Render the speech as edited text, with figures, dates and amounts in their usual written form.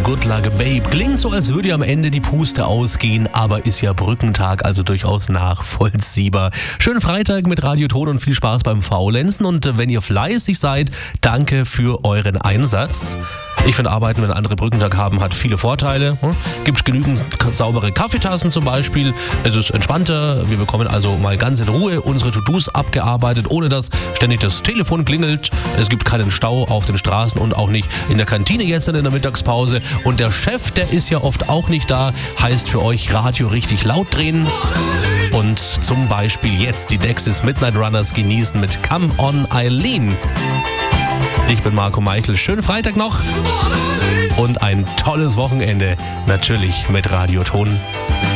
Good Luck Babe. Klingt so, als würde am Ende die Puste ausgehen, aber ist ja Brückentag, also durchaus nachvollziehbar. Schönen Freitag mit Radio Ton und viel Spaß beim Faulenzen. Und wenn ihr fleißig seid, danke für euren Einsatz. Ich finde, Arbeiten, wenn andere Brückentag haben, hat viele Vorteile. Gibt genügend saubere Kaffeetassen zum Beispiel. Es ist entspannter. Wir bekommen also mal ganz in Ruhe unsere To-Dos abgearbeitet, ohne dass ständig das Telefon klingelt. Es gibt keinen Stau auf den Straßen und auch nicht in der Kantine jetzt in der Mittagspause. Und der Chef, der ist ja oft auch nicht da. Heißt für euch Radio richtig laut drehen. Und zum Beispiel jetzt die Dexys Midnight Runners genießen mit Come On Eileen. Ich bin Marco Meichel. Schönen Freitag noch und ein tolles Wochenende. Natürlich mit Radio Ton.